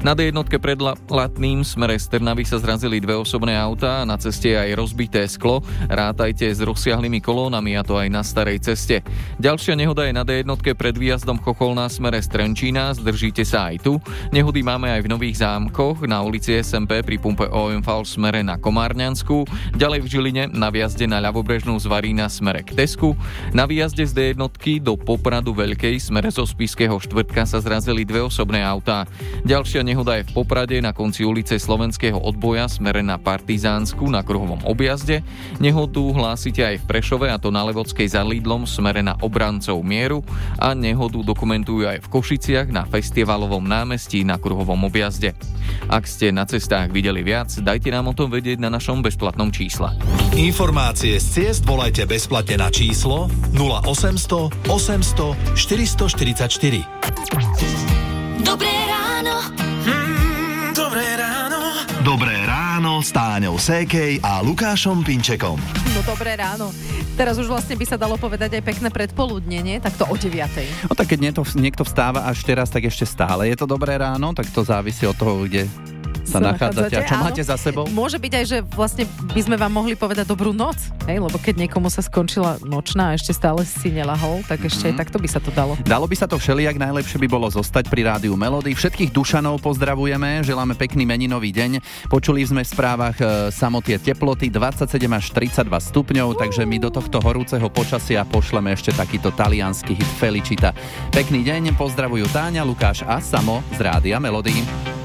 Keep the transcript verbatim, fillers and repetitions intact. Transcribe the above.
Na dé jednotke pred Latným smere z Trnavy sa zrazili dve osobné autá a na ceste je aj rozbité sklo. Rátajte s rozsiahlými kolónami, a to aj na starej ceste. Ďalšia nehoda je na dé jednotke pred výjazdom Chocholná smere z Trenčína, zdržíte sa aj tu. Nehody máme aj v Nových Zámkoch, na ulici es em pé pri pumpe ó em vé v smere na Komárňanskú, ďalej v Žiline na výjazde na ľavobrežnú z Varína smere k Tesku. Na výjazde z dé jednotky do Popradu Veľkej smere zo Spišského štvrtka sa zrazili dve osobné autá. Ďalšia nehoda je v Poprade na konci ulice Slovenského odboja smere na Partizánsku na kruhovom objazde. Nehodu hlásite aj v Prešove, a to na Levodskej za Lidlom smere na Obrancov Mieru, a nehodu dokumentujú aj v Košiciach na Festivalovom námestí na kruhovom objazde. Ak ste na cestách videli viac, dajte nám o tom vedieť na našom bezplatnom čísle. Informácie z ciest volajte bezplatne na číslo nula osemsto osemsto štyristoštyridsaťštyri. Dobré ráno. Mm, dobré ráno. Dobré ráno s Táňou Sékej a Lukášom Pinčekom. No dobré ráno. Teraz už vlastne by sa dalo povedať aj pekné predpoludne, nie? Tak to o deviatej. No tak keď niekto, niekto vstáva až teraz, tak ešte stále je to dobré ráno, tak to závisí od toho, kde sa nachádzate a čo áno. máte za sebou. Môže byť aj, že vlastne by sme vám mohli povedať dobrú noc, hej? Lebo keď niekomu sa skončila nočná a ešte stále si nelahol, tak ešte mm-hmm. aj takto by sa to dalo. Dalo by sa to všelijak, najlepšie by bolo zostať pri rádiu Melody. Všetkých Dušanov pozdravujeme, želáme pekný meninový deň. Počuli sme v správach e, samotie teploty dvadsaťsedem až tridsaťdva stupňov, uh. takže my do tohto horúceho počasia pošleme ešte takýto taliansky hit Felicita. Pekný deň, pozdravujú Táňa, Lukáš a Samo z rádia Melody.